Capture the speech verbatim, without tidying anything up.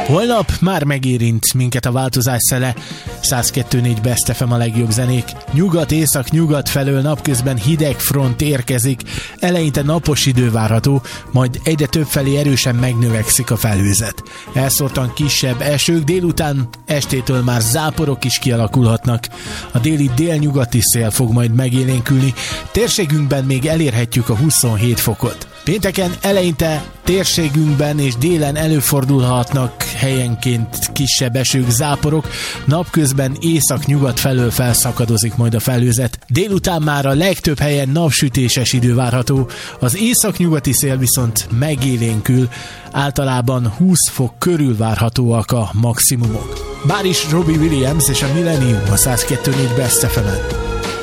Holnap már megérint minket a változás szele, száz kettő négy Best ef em a legjobb zenék. Nyugat-észak-nyugat felől napközben hideg front érkezik, eleinte napos idő várható, majd egyre több felé erősen megnövekszik a felhőzet. Elszórtan kisebb esők, délután estétől már záporok is kialakulhatnak. A déli délnyugati szél fog majd megélénkülni, térségünkben még elérhetjük a huszonhét fokot. Pénteken eleinte térségünkben és délen előfordulhatnak helyenként kisebb esők, záporok, napközben észak-nyugat felől felszakadozik majd a felhőzet. Délután már a legtöbb helyen napsütéses idő várható, az észak-nyugati szél viszont megélénkül, általában húsz fok körül várhatóak a maximumok. Bár is Robbie Williams és a Millennium a száz kettő négy Best ef emen.